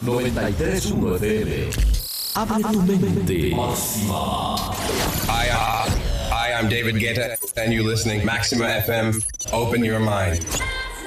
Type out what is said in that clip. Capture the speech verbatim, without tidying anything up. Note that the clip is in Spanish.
noventa y tres punto uno F M. Abre tu mente. Máxima. Hi, uh, hi, I'm David Guetta, and you're listening Maxima F M. Open your mind.